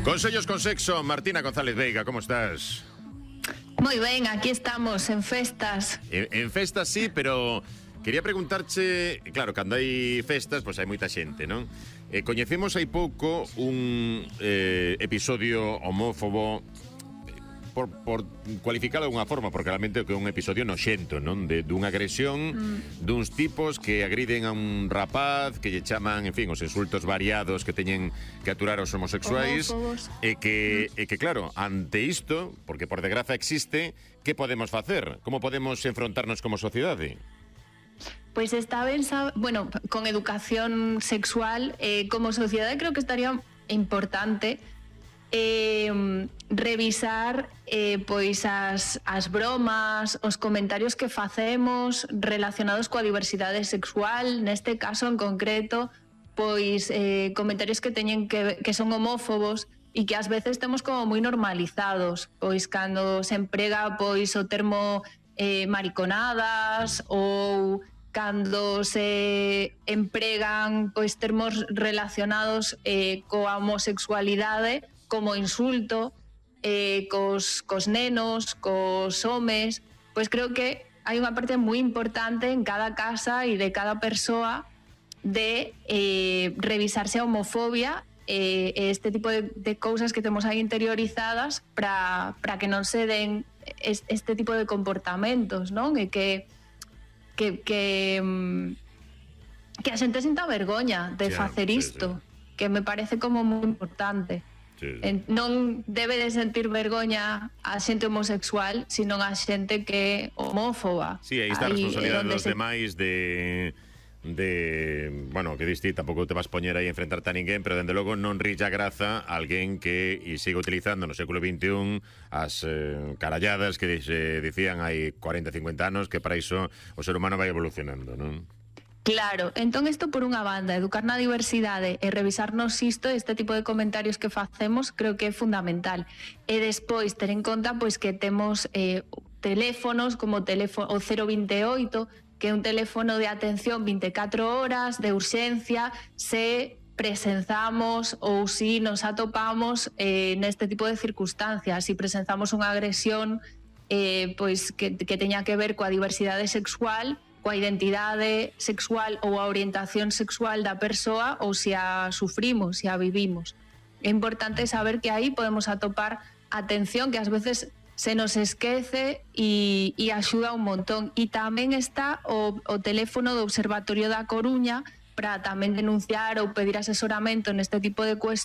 Consellos con sexo, Martina González Veiga, como estás? Moi ben, aquí estamos, en festas. En festas sí, pero quería preguntarche, claro, cando hai festas, pois hai moita xente, non? Coñecemos hai pouco un episodio homófobo, por cualificalo de unha forma, porque realmente é un episodio noxento, non? Dunha agresión duns tipos que agriden a un rapaz, que lle chaman, en fin, os insultos variados que teñen que aturar os homosexuais, e que, claro, ante isto, porque por desgraza existe, que podemos facer? Como podemos enfrontarnos como sociedade? Pois está ben, bueno, con educación sexual, como sociedade creo que estaría importante revisar pois as bromas, os comentarios que facemos relacionados coa diversidade sexual, neste caso en concreto, pois comentarios que teñen que son homófobos e que ás veces temos como moi normalizados, pois cando se emprega pois o termo mariconadas ou cando se empregan pois termos relacionados coa homosexualidade como insulto, cos nenos, cos homes, pois creo que hai unha parte moi importante en cada casa e de cada persoa de revisarse a homofobia este tipo de cousas que temos aí interiorizadas para que non se den este tipo de comportamentos, non? E que a xente sinta vergoña de facer isto, que me parece como moi importante. Non debe de sentir vergoña a xente homosexual, sino a xente que é homófoba. Sí, aí está a responsabilidade dos demais bueno, que diste, tampouco te vas poñer aí a enfrentarte a ninguén, pero dende logo non rilla graza a alguén que siga utilizando no século XXI as caralladas que se dicían hai 40-50 anos, que para iso o ser humano vai evolucionando, non? Claro, entón isto por unha banda, educar na diversidade e revisarnos isto, este tipo de comentarios que facemos, creo que é fundamental. E despois ter en conta pois que temos teléfonos como o 028, que é un teléfono de atención 24 horas, de urxencia, se presenzamos ou si nos atopamos neste tipo de circunstancias, si presenzamos unha agresión pois que teña que ver coa diversidade sexual, coa identidade sexual ou a orientación sexual da persoa, ou se a sufrimos, se a vivimos. É importante saber que aí podemos atopar atención que ás veces se nos esquece e axuda un montón. E tamén está o teléfono do Observatorio da Coruña para tamén denunciar ou pedir asesoramento neste tipo de cuestións